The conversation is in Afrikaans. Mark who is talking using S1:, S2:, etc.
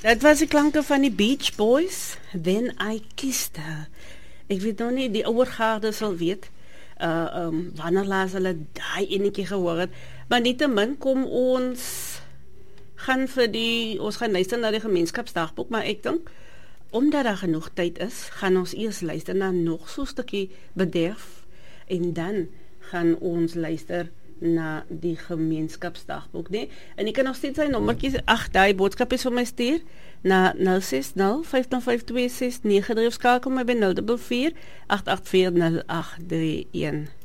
S1: Dit was die klanke van die Beach Boys, Then I Kissed Her. Ek weet nog nie, die ouer garde sal weet, wanneer laas hulle daai enetjie gehoor het, maar nietemin kom ons gaan luister na die gemeenskapsdagboek, maar ek dink, omdat daar genoeg tyd is, gaan ons eers luister na nog so'n stukkie bederf, en dan gaan ons luister na die gemeenskapsdagboek, nee? En ek kan nog steeds sy nommertjies, daai boodskap is vir my stuur, na 060-505-2693 of skakel my by 044-884-0831.